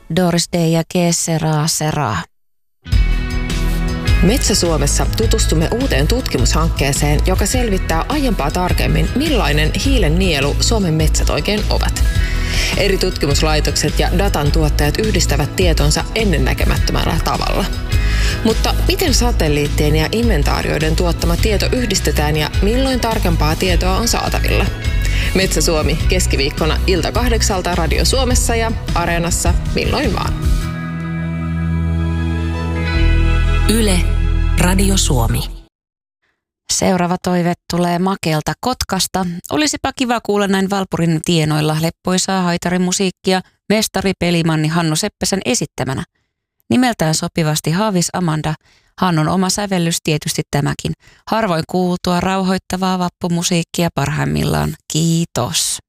Doris Day ja Que sera sera. Metsä-Suomessa tutustumme uuteen tutkimushankkeeseen, joka selvittää aiempaa tarkemmin, millainen hiilen nielu Suomen metsät oikein ovat. Eri tutkimuslaitokset ja datan tuottajat yhdistävät tietonsa ennennäkemättömällä tavalla. Mutta miten satelliittien ja inventaarioiden tuottama tieto yhdistetään ja milloin tarkempaa tietoa on saatavilla? Metsä-Suomi keskiviikkona ilta 8 Radio Suomessa ja Areenassa milloin vaan. Yle, Radio Suomi. Seuraava toive tulee Makelta Kotkasta. Olisipa kiva kuulla näin Valpurin tienoilla leppoisaa haitarimusiikkia mestari pelimanni Hannu Seppäsen esittämänä. Nimeltään sopivasti Haavis Amanda. Hannun oma sävellys tietysti tämäkin. Harvoin kuultua rauhoittavaa vappumusiikkia parhaimmillaan. Kiitos.